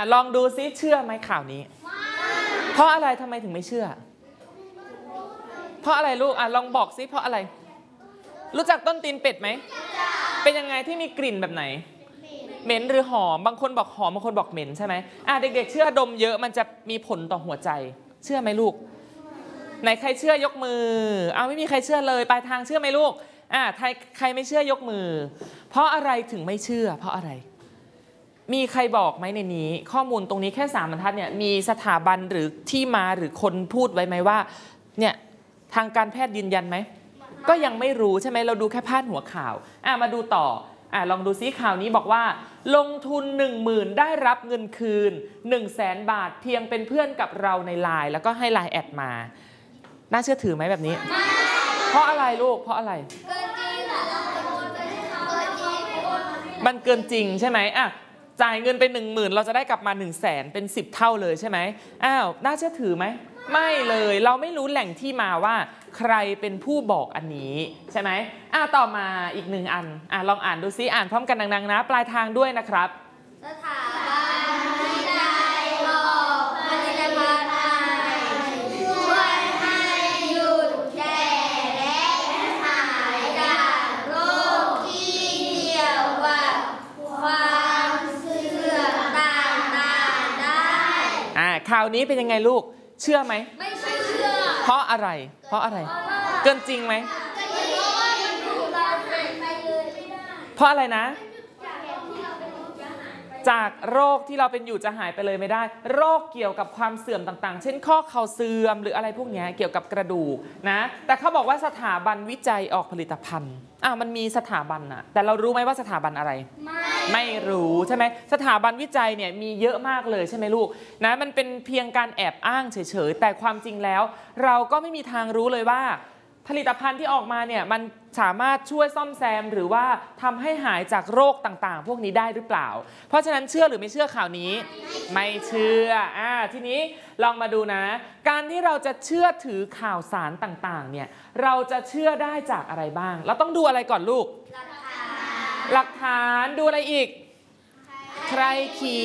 ลองดูซิเชื่อไหมข่าวนี้เพราะอะไรทำไมถึงไม่เชื่อเพราะอะไรลูกลองบอกซิเพราะอะไรรู้จักต้นตีนเป็ดไหมเป็นยังไงที่มีกลิ่นแบบไหนเหม็นหรือหอมบางคนบอกหอมบางคนบอกเหม็นใช่ไหมเด็กๆเชื่อดมเยอะมันจะมีผลต่อหัวใจเชื่อไหมลูกไหนใครเชื่อยกมือไม่มีใครเชื่อเลยปลายทางเชื่อไหมลูกใครไม่เชื่อยกมือเพราะอะไรถึงไม่เชื่อเพราะอะไรมีใครบอกไหมในนี้ข้อมูลตรงนี้แค่3 บรรทัดเนี่ยมีสถาบันหรือที่มาหรือคนพูดไว้ไหมว่าเนี่ยทางการแพทย์ยืนยันไหมก็ยังไม่รู้ใช่ไหมเราดูแค่พาดหัวข่าวมาดูต่อลองดูซิข่าวนี้บอกว่าลงทุน 10,000 ได้รับเงินคืน 100,000 บาทเพียงเป็นเพื่อนกับเราในไลน์แล้วก็ให้ไลน์แอดมาน่าเชื่อถือไหมแบบนี้เพราะอะไรลูกเพราะอะไรมันเกินจริงใช่ไหมจ่ายเงินไป 10,000 เราจะได้กลับมา 100,000 เป็น10 เท่าเลยใช่ไหมน่าเชื่อถือไหมไม่เลยเราไม่รู้แหล่งที่มาว่าใครเป็นผู้บอกอันนี้ใช่ไหมต่อมาอีก1 อันลองอ่านดูซิอ่านพร้อมกันดังๆนะปลายทางด้วยนะครับสถาบันวิจัยบอกผลิตภัณฑ์ไทยช่วยให้หยุดแก่และหายจากโรคที่เกี่ยวกับความเสื่อมต่างๆได้ข่าวนี้เป็นยังไงลูกเชื่อไหมไม่เชื่อเพราะอะไรเกินจริงไหมเพราะอะไรนะจากโรคที่เราเป็นอยู่จะหายไปเลยไม่ได้โรคเกี่ยวกับความเสื่อมต่างๆเช่นข้อเข่าเสื่อมหรืออะไรพวกนี้เกี่ยวกับกระดูกนะแต่เขาบอกว่าสถาบันวิจัยออกผลิตภัณฑ์มันมีสถาบันแต่เรารู้ไหมว่าสถาบันอะไรไม่รู้ใช่ไหมสถาบันวิจัยเนี่ยมีเยอะมากเลยใช่ไหมลูกนะมันเป็นเพียงการแอบอ้างเฉยๆแต่ความจริงแล้วเราก็ไม่มีทางรู้เลยว่าผลิตภัณฑ์ที่ออกมาเนี่ยมันสามารถช่วยซ่อมแซมหรือว่าทำให้หายจากโรคต่างๆพวกนี้ได้หรือเปล่าเพราะฉะนั้นเชื่อหรือไม่เชื่อข่าวนี้ไม่เชื่อทีนี้ลองมาดูนะการที่เราจะเชื่อถือข่าวสารต่างๆเนี่ยเราจะเชื่อได้จากอะไรบ้างเราต้องดูอะไรก่อนลูกหลักฐานดูอะไรอีกใครเขียน